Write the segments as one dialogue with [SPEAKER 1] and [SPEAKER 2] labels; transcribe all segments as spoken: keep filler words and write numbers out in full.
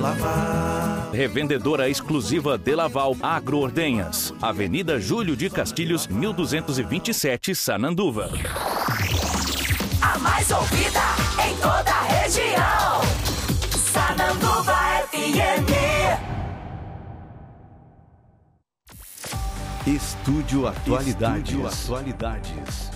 [SPEAKER 1] lavar.
[SPEAKER 2] Revendedora exclusiva De Laval Agroordenhas. Avenida Júlio de Castilhos, mil duzentos e vinte e sete, Sananduva.
[SPEAKER 3] A mais ouvida em toda a região. Sananduva F M.
[SPEAKER 4] Estúdio Atualidades.
[SPEAKER 5] Estúdio Atualidades.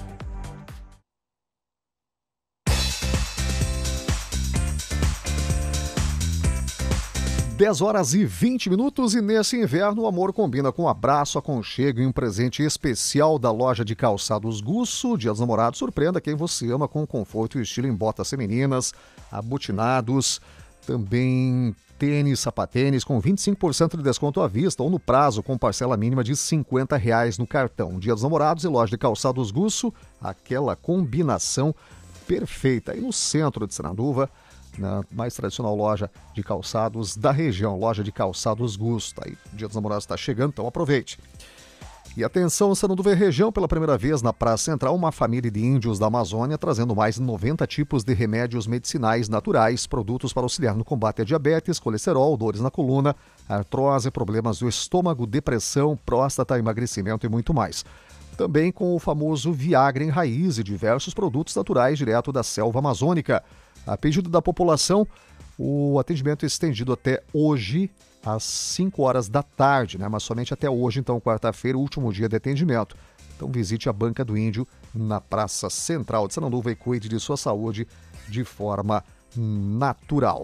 [SPEAKER 6] dez horas e vinte minutos e nesse inverno o amor combina com um abraço, aconchego e um presente especial da loja de calçados Gusso. Dia dos Namorados, surpreenda quem você ama com conforto e estilo em botas femininas, abotinados, também tênis, sapatênis com vinte e cinco por cento de desconto à vista ou no prazo com parcela mínima de cinquenta reais no cartão. Dia dos Namorados e loja de calçados Gusso, aquela combinação perfeita. E no centro de Sananduva, na mais tradicional loja de calçados da região, loja de calçados Gusso. Tá aí, o Dia dos Namorados está chegando, então aproveite. E atenção, Sananduva região, pela primeira vez na Praça Central, uma família de índios da Amazônia trazendo mais de noventa tipos de remédios medicinais naturais, produtos para auxiliar no combate a diabetes, colesterol, dores na coluna, artrose, problemas do estômago, depressão, próstata, emagrecimento e muito mais. Também com o famoso Viagra em raiz e diversos produtos naturais direto da selva amazônica. A pedido da população, o atendimento é estendido até hoje, às cinco horas da tarde, né? Mas somente até hoje, então, quarta-feira, último dia de atendimento. Então visite a Banca do Índio na Praça Central de Sananduva e cuide de sua saúde de forma natural.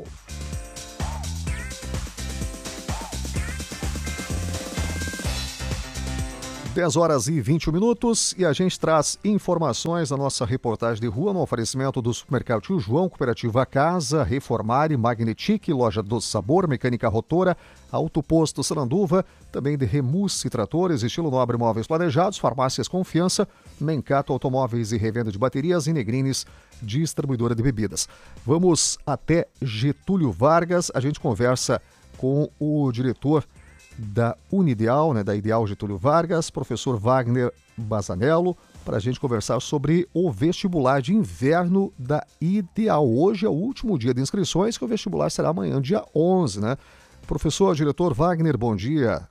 [SPEAKER 6] dez horas e vinte minutos e a gente traz informações da nossa reportagem de rua no oferecimento do Supermercado Tio João, Cooperativa Casa, Reformare, Magnetic, Loja do Sabor, Mecânica Rotora, Autoposto Sananduva, também de Remusse Tratores, Estilo Nobre Móveis Planejados, Farmácias Confiança, Mencato Automóveis e Revenda de Baterias e Negrines, Distribuidora de Bebidas. Vamos até Getúlio Vargas, a gente conversa com o diretor da Unideal, né, da Ideal Getúlio Vargas, professor Wagner Bazanello, para a gente conversar sobre o vestibular de inverno da Ideal. Hoje é o último dia de inscrições, que o vestibular será amanhã, dia onze, né? Professor, diretor Wagner, bom dia.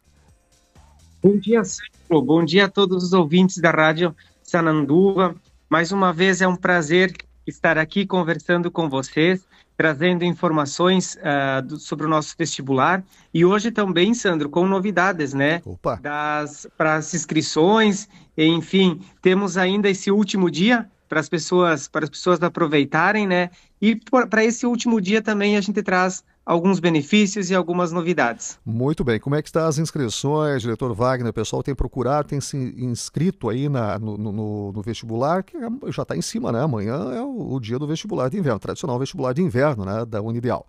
[SPEAKER 7] Bom dia, Sérgio. Bom dia a todos os ouvintes da Rádio Sananduva. Mais uma vez é um prazer estar aqui conversando com vocês, trazendo informações uh, do, sobre o nosso vestibular. E hoje também, Sandro, com novidades, né?
[SPEAKER 6] Opa.
[SPEAKER 7] Das, para as inscrições, enfim, temos ainda esse último dia para as pessoas, para as pessoas aproveitarem, né? E para esse último dia também a gente traz alguns benefícios e algumas novidades.
[SPEAKER 6] Muito bem. Como é que estão as inscrições, diretor Wagner? O pessoal tem procurado, tem se inscrito aí na, no, no, no vestibular, que já está em cima, né? Amanhã é o, o dia do vestibular de inverno, tradicional vestibular de inverno, né? Da Unideal.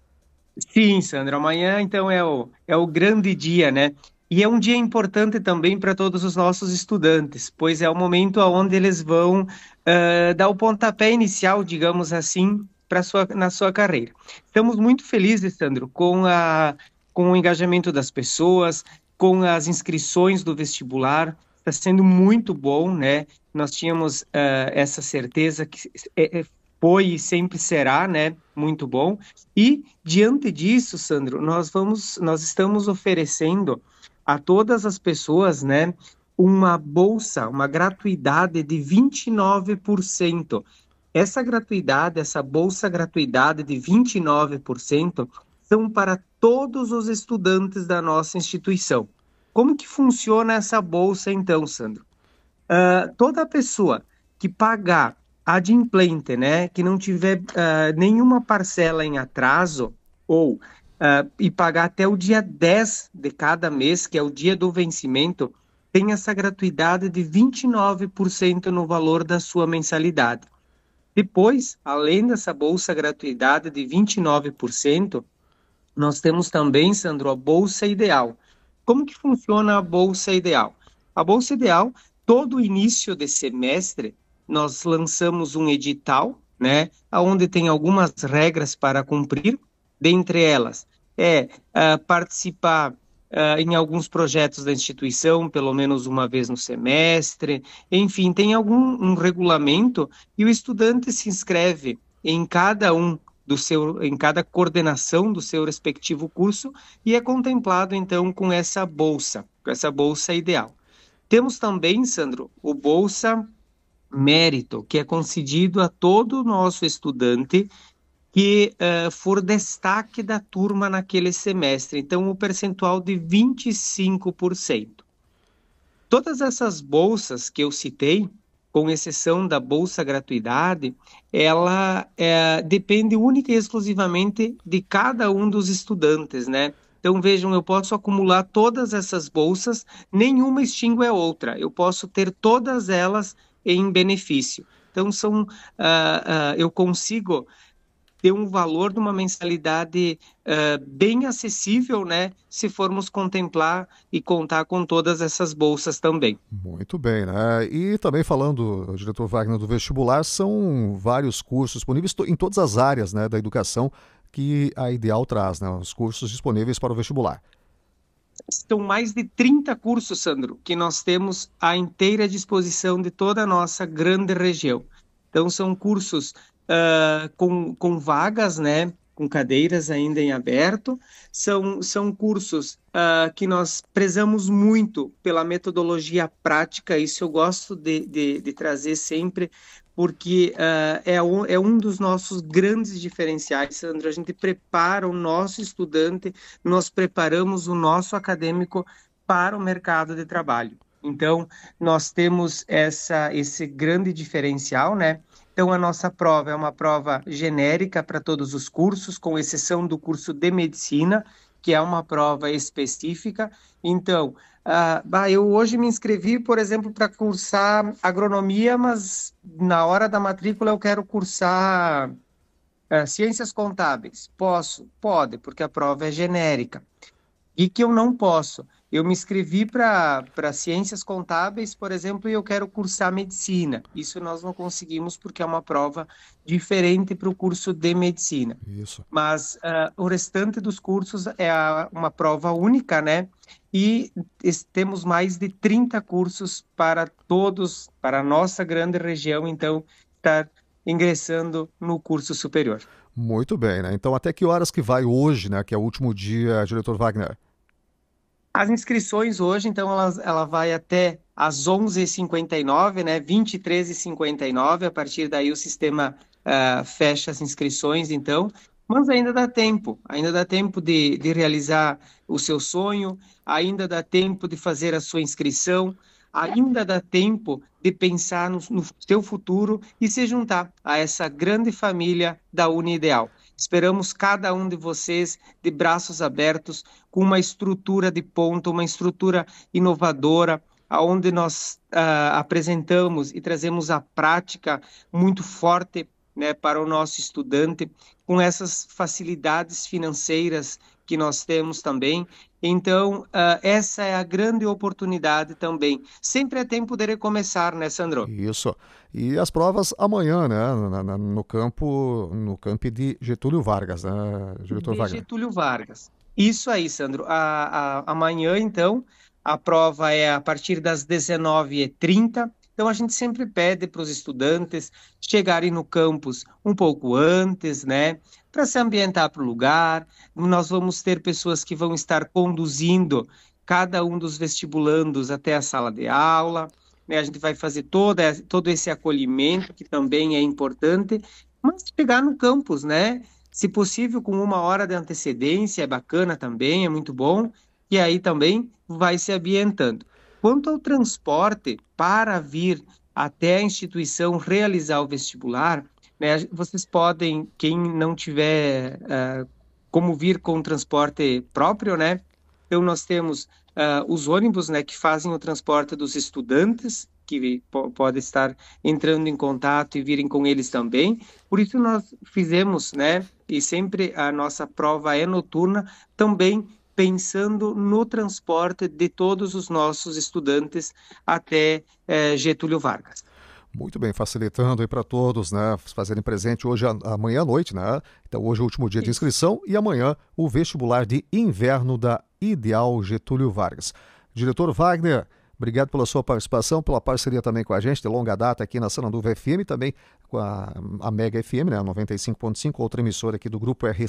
[SPEAKER 7] Sim, Sandro. Amanhã, então, é o, é o grande dia, né? E é um dia importante também para todos os nossos estudantes, pois é o momento onde eles vão uh, dar o pontapé inicial, digamos assim, pra sua, na sua carreira. Estamos muito felizes, Sandro, com, a, com o engajamento das pessoas, com as inscrições do vestibular. Está sendo muito bom, né? Nós tínhamos uh, essa certeza que é, é, foi e sempre será, né? Muito bom. E, diante disso, Sandro, nós, vamos, nós estamos oferecendo a todas as pessoas, né, uma bolsa, uma gratuidade de vinte e nove por cento. Essa gratuidade, essa bolsa gratuidade de vinte e nove por cento são para todos os estudantes da nossa instituição. Como que funciona essa bolsa então, Sandro? Uh, toda pessoa que pagar adimplente, né, que não tiver uh, nenhuma parcela em atraso ou Uh, e pagar até o dia dez de cada mês, que é o dia do vencimento, tem essa gratuidade de vinte e nove por cento no valor da sua mensalidade. Depois, além dessa bolsa gratuidade de vinte e nove por cento, nós temos também, Sandro, a Bolsa Ideal. Como que funciona a Bolsa Ideal? A Bolsa Ideal, todo início de semestre, nós lançamos um edital, né, onde tem algumas regras para cumprir. Dentre elas, é uh, participar uh, em alguns projetos da instituição, pelo menos uma vez no semestre. Enfim, tem algum um regulamento e o estudante se inscreve em cada um do seu, em cada coordenação do seu respectivo curso e é contemplado então com essa bolsa, com essa bolsa ideal. Temos também, Sandro, o Bolsa Mérito, que é concedido a todo nosso estudante que uh, for destaque da turma naquele semestre. Então, o percentual de vinte e cinco por cento. Todas essas bolsas que eu citei, com exceção da Bolsa Gratuidade, ela é, depende única e exclusivamente de cada um dos estudantes, né? Então, vejam, eu posso acumular todas essas bolsas, nenhuma extingue a outra. Eu posso ter todas elas em benefício. Então, são, uh, uh, eu consigo ter um valor de uma mensalidade uh, bem acessível, né? Se formos contemplar e contar com todas essas bolsas também.
[SPEAKER 6] Muito bem, né? E também falando, diretor Wagner, do vestibular, são vários cursos disponíveis em todas as áreas, né, da educação que a Ideal traz, né? Os cursos disponíveis para o vestibular.
[SPEAKER 7] São mais de trinta cursos, Sandro, que nós temos à inteira disposição de toda a nossa grande região. Então, são cursos Uh, com, com vagas, né, com cadeiras ainda em aberto, são, são cursos uh, que nós prezamos muito pela metodologia prática, isso eu gosto de, de, de trazer sempre, porque uh, é, um, é um dos nossos grandes diferenciais, Sandro. A gente prepara o nosso estudante, nós preparamos o nosso acadêmico para o mercado de trabalho. Então, nós temos essa, esse grande diferencial, né? Então, a nossa prova é uma prova genérica para todos os cursos, com exceção do curso de medicina, que é uma prova específica. Então, uh, eu hoje me inscrevi, por exemplo, para cursar agronomia, mas na hora da matrícula eu quero cursar uh, ciências contábeis. Posso? Pode, porque a prova é genérica. E que eu não posso? Eu me inscrevi para ciências contábeis, por exemplo, e eu quero cursar medicina. Isso nós não conseguimos porque é uma prova diferente para o curso de medicina.
[SPEAKER 6] Isso.
[SPEAKER 7] Mas uh, o restante dos cursos é a, uma prova única, né? E temos mais de trinta cursos para todos, para a nossa grande região, então, estar ingressando no curso superior.
[SPEAKER 6] Muito bem, né? Então, até que horas que vai hoje, né? Que é o último dia, diretor Wagner?
[SPEAKER 7] As inscrições hoje, então, ela, ela vai até às onze e cinquenta e nove, né? vinte e três e cinquenta e nove, a partir daí o sistema uh, fecha as inscrições, então, mas ainda dá tempo, ainda dá tempo de, de realizar o seu sonho, ainda dá tempo de fazer a sua inscrição, ainda dá tempo de pensar no, no seu futuro e se juntar a essa grande família da Unideal. Esperamos cada um de vocês de braços abertos, com uma estrutura de ponta, uma estrutura inovadora, onde nós uh, apresentamos e trazemos a prática muito forte, né, para o nosso estudante, com essas facilidades financeiras que nós temos também. Então, uh, essa é a grande oportunidade também. Sempre é tempo de recomeçar, né, Sandro?
[SPEAKER 6] Isso. E as provas amanhã, né, na, na, no campo no campo de Getúlio Vargas, né, diretor
[SPEAKER 7] de
[SPEAKER 6] Wagner?
[SPEAKER 7] Getúlio Vargas. Isso aí, Sandro. A, a, amanhã, então, a prova é a partir das dezenove e trinta. Então, a gente sempre pede para os estudantes chegarem no campus um pouco antes, né, para se ambientar para o lugar. Nós vamos ter pessoas que vão estar conduzindo cada um dos vestibulandos até a sala de aula, né? A gente vai fazer toda, todo esse acolhimento, que também é importante, mas chegar no campus, né? Se possível, com uma hora de antecedência, é bacana também, é muito bom, e aí também vai se ambientando. Quanto ao transporte para vir até a instituição realizar o vestibular, né, vocês podem, quem não tiver uh, como vir com transporte próprio, né, então nós temos uh, os ônibus, né, que fazem o transporte dos estudantes, que po- pode estar entrando em contato e virem com eles também. Por isso nós fizemos, né, e sempre a nossa prova é noturna, também pensando no transporte de todos os nossos estudantes até eh, Getúlio Vargas.
[SPEAKER 6] Muito bem, facilitando aí para todos, né, fazerem presente hoje, amanhã à noite, né? Então hoje é o último dia de inscrição e amanhã o vestibular de inverno da Ideal Getúlio Vargas. Diretor Wagner, Obrigado pela sua participação, pela parceria também com a gente, de longa data aqui na Sananduva F M, também com a, a Mega F M, né, noventa e cinco ponto cinco, outra emissora aqui do grupo R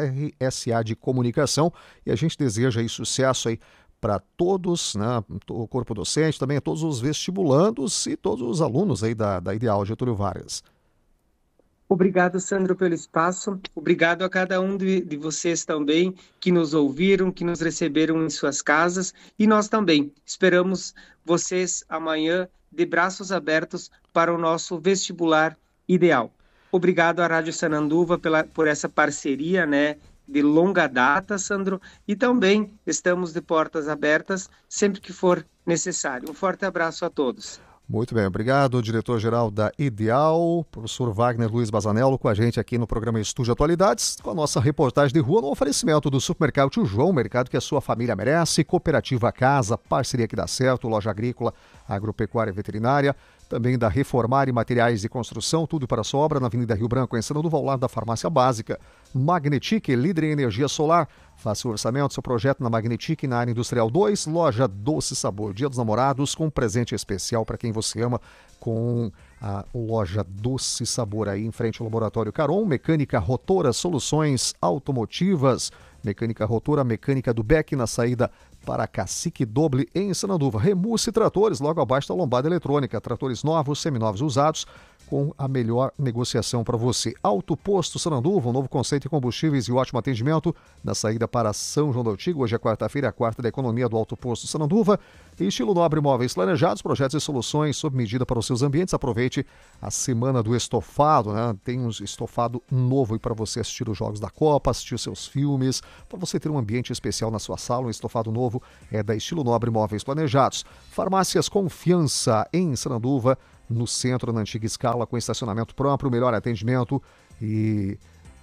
[SPEAKER 6] S A de Comunicação. E a gente deseja aí sucesso aí para todos, né, o corpo docente, também a todos os vestibulandos e todos os alunos aí da, da Ideal Getúlio Vargas.
[SPEAKER 7] Obrigado, Sandro, pelo espaço. Obrigado a cada um de, de vocês também que nos ouviram, que nos receberam em suas casas. E nós também esperamos vocês amanhã de braços abertos para o nosso vestibular ideal. Obrigado à Rádio Sananduva pela, por essa parceria, né, de longa data, Sandro. E também estamos de portas abertas sempre que for necessário. Um forte abraço a todos.
[SPEAKER 6] Muito bem, obrigado, diretor-geral da Ideal, professor Wagner Luiz Bazanello, com a gente aqui no programa Estúdio Atualidades, com a nossa reportagem de rua no oferecimento do Supermercado Tio João, mercado que a sua família merece, Cooperativa Casa, parceria que dá certo, Loja Agrícola, Agropecuária e Veterinária, também da Reformar e Materiais de Construção, tudo para a sua obra, na Avenida Rio Branco, em Sananduva, ao lado da Farmácia Básica. Magnetic, líder em energia solar. Faça o orçamento do seu projeto na Magnetic, na área Industrial dois, loja Doce Sabor. Dia dos Namorados, com um presente especial para quem você ama, com a loja Doce Sabor aí em frente ao Laboratório Caron. Mecânica Rotora, soluções automotivas. Mecânica Rotora, mecânica do Beck, na saída para Cacique Doble, em Sananduva. Remusse Tratores, logo abaixo da lombada eletrônica. Tratores novos, seminovos usados, com a melhor negociação para você. Auto Posto Sananduva, um novo conceito de combustíveis e ótimo atendimento na saída para São João do Altigo. Hoje é quarta-feira, a quarta da economia do Auto Posto Sananduva. E Estilo Nobre Móveis Planejados, projetos e soluções sob medida para os seus ambientes. Aproveite a semana do estofado, né? Tem um estofado novo para você assistir os jogos da Copa, assistir os seus filmes, para você ter um ambiente especial na sua sala. Um estofado novo é da Estilo Nobre Móveis Planejados. Farmácias Confiança em Sananduva, no centro, na antiga escala, com estacionamento próprio, melhor atendimento e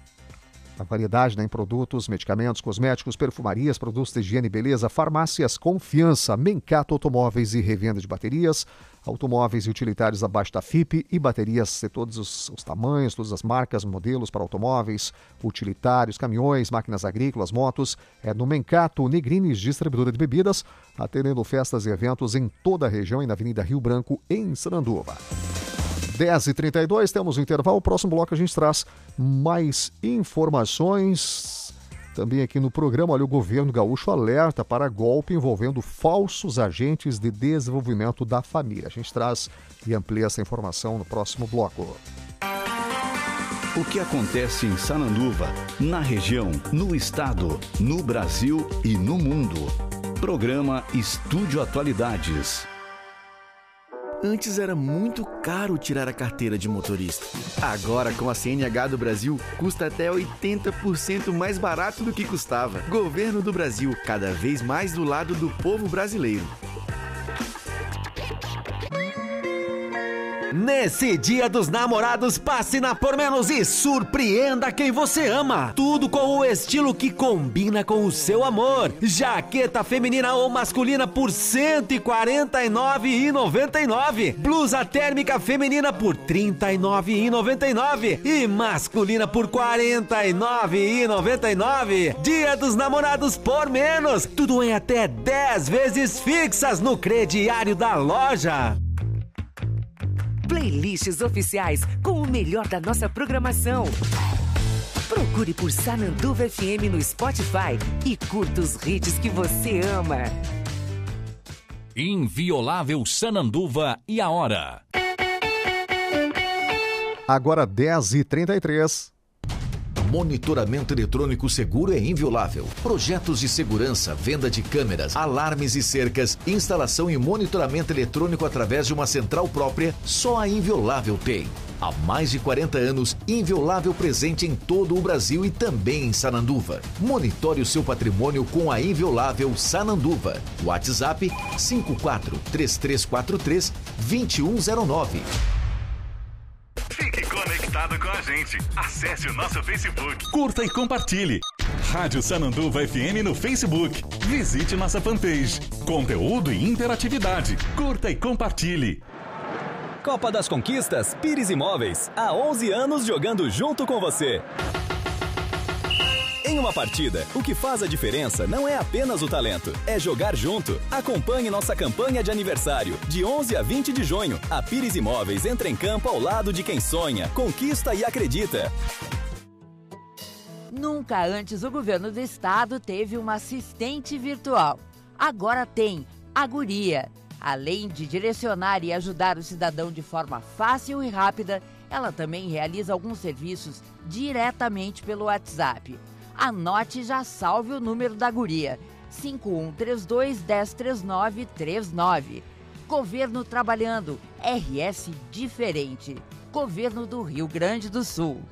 [SPEAKER 6] a variedade, né, em produtos, medicamentos, cosméticos, perfumarias, produtos de higiene e beleza. Farmácias Confiança, Mencato Automóveis e revenda de baterias, automóveis e utilitários abaixo da F I P e baterias de todos os, os tamanhos, todas as marcas, modelos para automóveis, utilitários, caminhões, máquinas agrícolas, motos. É no Mencato, Negrines, distribuidora de bebidas, atendendo festas e eventos em toda a região e na Avenida Rio Branco, em Sananduva. dez e trinta e dois, temos um intervalo. O próximo bloco a gente traz mais informações. Também aqui no programa, olha, o governo gaúcho alerta para golpe envolvendo falsos agentes de desenvolvimento da família. A gente traz e amplia essa informação no próximo bloco.
[SPEAKER 2] O que acontece em Sananduva, na região, no estado, no Brasil e no mundo. Programa Estúdio Atualidades.
[SPEAKER 1] Antes era muito caro tirar a carteira de motorista. Agora, com a C N H do Brasil, custa até oitenta por cento mais barato do que custava. Governo do Brasil, cada vez mais do lado do povo brasileiro.
[SPEAKER 5] Nesse Dia dos Namorados, passe na Por Menos e surpreenda quem você ama. Tudo com o estilo que combina com o seu amor. Jaqueta feminina ou masculina por cento e quarenta e nove reais e noventa e nove centavos. Blusa térmica feminina por trinta e nove reais e noventa e nove centavos. E masculina por quarenta e nove reais e noventa e nove centavos. Dia dos Namorados Por Menos. Tudo em até dez vezes fixas no crediário da loja.
[SPEAKER 8] Playlists oficiais com o melhor da nossa programação. Procure por Sananduva F M no Spotify e curta os hits que você ama.
[SPEAKER 2] Inviolável Sananduva e a hora.
[SPEAKER 6] Agora dez e trinta e três.
[SPEAKER 9] Monitoramento eletrônico seguro é inviolável. Projetos de segurança, venda de câmeras, alarmes e cercas, instalação e monitoramento eletrônico através de uma central própria, só a Inviolável tem. Há mais de quarenta anos, Inviolável presente em todo o Brasil e também em Sananduva. Monitore o seu patrimônio com a Inviolável Sananduva. WhatsApp cinco quatro três três quatro três dois um zero nove.
[SPEAKER 10] Fique conectado com a gente. Acesse o nosso Facebook.
[SPEAKER 2] Curta e compartilhe. Rádio Sananduva F M no Facebook. Visite nossa fanpage. Conteúdo e interatividade. Curta e compartilhe.
[SPEAKER 11] Copa das Conquistas, Pires Imóveis. Há onze anos jogando junto com você. Em uma partida, o que faz a diferença não é apenas o talento, é jogar junto. Acompanhe nossa campanha de aniversário. De onze a vinte de junho, a Pires Imóveis entra em campo ao lado de quem sonha, conquista e acredita.
[SPEAKER 12] Nunca antes o governo do estado teve uma assistente virtual. Agora tem a Guria. Além de direcionar e ajudar o cidadão de forma fácil e rápida, ela também realiza alguns serviços diretamente pelo WhatsApp. Anote e já salve o número da Guria, cinco um três dois, um zero três nove três nove. Governo trabalhando, R S diferente. Governo do Rio Grande do Sul.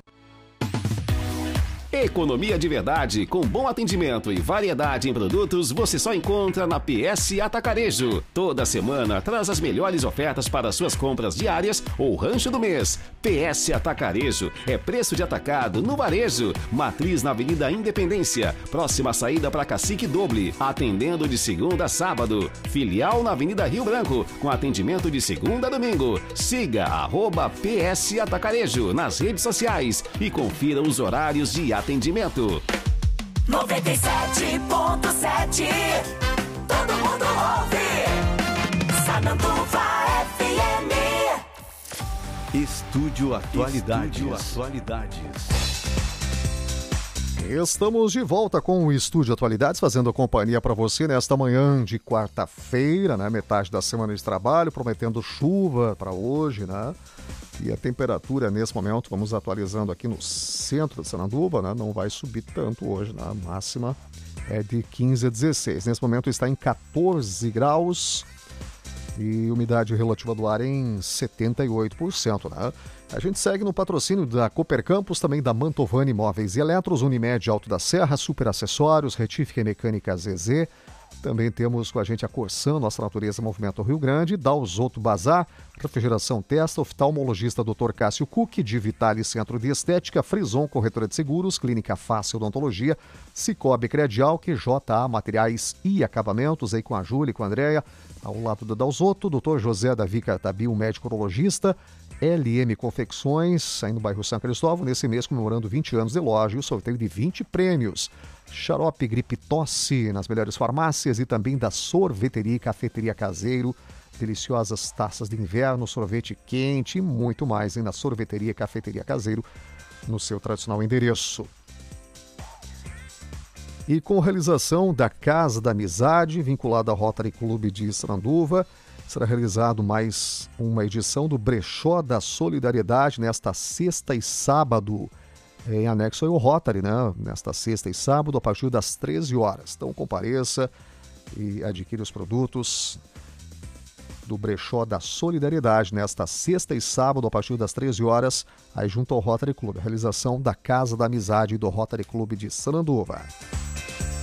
[SPEAKER 13] Economia de verdade, com bom atendimento e variedade em produtos, você só encontra na P S Atacarejo. Toda semana traz as melhores ofertas para suas compras diárias ou rancho do mês. P S Atacarejo é preço de atacado no varejo. Matriz na Avenida Independência, próxima saída para Cacique Doble, atendendo de segunda a sábado. Filial na Avenida Rio Branco, com atendimento de segunda a domingo. Siga arroba P S Atacarejo nas redes sociais e confira os horários de atendimento.
[SPEAKER 3] noventa e sete ponto sete. Todo mundo ouve. Sananduva F M.
[SPEAKER 2] Estúdio Atualidades.
[SPEAKER 4] Estúdio Atualidades.
[SPEAKER 6] Estamos de volta com o Estúdio Atualidades, fazendo companhia para você nesta manhã de quarta-feira, né? Metade da semana de trabalho, prometendo chuva para hoje, né? E a temperatura nesse momento, vamos atualizando aqui no centro de Sananduva, né? Não vai subir tanto hoje, né? A máxima é de quinze a dezesseis. Nesse momento está em catorze graus e umidade relativa do ar em setenta e oito por cento, né? A gente segue no patrocínio da Cooper Campus, também da Mantovani Móveis e Eletros, Unimed Alto da Serra, Super Acessórios, Retífica e Mecânica Z Z. Também temos com a gente a Corsan, Nossa Natureza Movimento Rio Grande, Dalzoto Bazar, Refrigeração Testa, Oftalmologista doutor Cássio Cook, de Vitale Centro de Estética, Frison Corretora de Seguros, Clínica Fácil Odontologia, Cicobi Credial, Q J A Materiais e Acabamentos, aí com a Júlia e com a Andréia, ao lado do Dalzoto, doutor José Davi Catabil, médico urologista, L M Confecções, aí no bairro São Cristóvão, nesse mês comemorando vinte anos de loja e o sorteio de vinte prêmios. Xarope Gripe Tosse nas melhores farmácias e também da Sorveteria e Cafeteria Caseiro. Deliciosas taças de inverno, sorvete quente e muito mais hein, na Sorveteria e Cafeteria Caseiro, no seu tradicional endereço. E com realização da Casa da Amizade, vinculada ao Rotary Clube de Sananduva, será realizado mais uma edição do Brechó da Solidariedade nesta sexta e sábado, em anexo ao Rotary, né? Nesta sexta e sábado, a partir das treze horas. Então compareça e adquira os produtos do Brechó da Solidariedade nesta sexta e sábado, a partir das treze horas, aí junto ao Rotary Clube. A realização da Casa da Amizade do Rotary Clube de Sananduva.